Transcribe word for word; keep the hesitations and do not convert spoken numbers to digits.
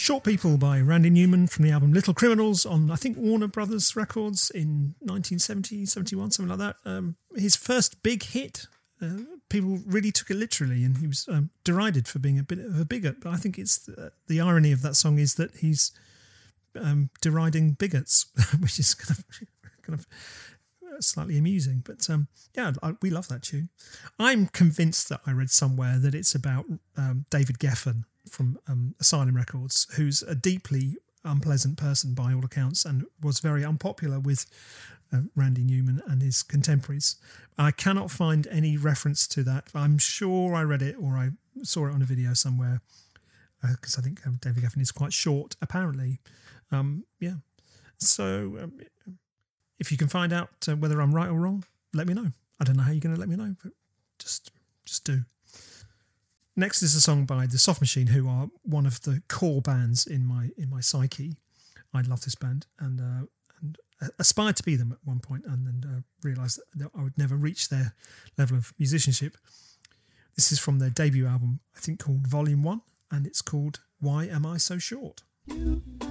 Short People by Randy Newman from the album Little Criminals on, I think, Warner Brothers Records in nineteen seventy, seventy-one, something like that. Um, his first big hit. Uh, people really took it literally, and he was um, derided for being a bit of a bigot. But I think it's the, the irony of that song is that he's um, deriding bigots, which is kind of kind of slightly amusing. But um, yeah, I, we love that tune. I'm convinced that I read somewhere that it's about um, David Geffen from um, Asylum Records, who's a deeply unpleasant person by all accounts and was very unpopular with uh, Randy Newman and his contemporaries. I cannot find any reference to that. I'm sure I read it or I saw it on a video somewhere because uh, I think um, David Geffen is quite short, apparently. Um, yeah. So um, if you can find out uh, whether I'm right or wrong, let me know. I don't know how you're going to let me know, but just just do. Next is a song by The Soft Machine, who are one of the core bands in my in my psyche. I love this band and uh, and aspired to be them at one point, and then uh, realised that I would never reach their level of musicianship. This is from their debut album, I think called Volume One, and it's called Why Am I So Short?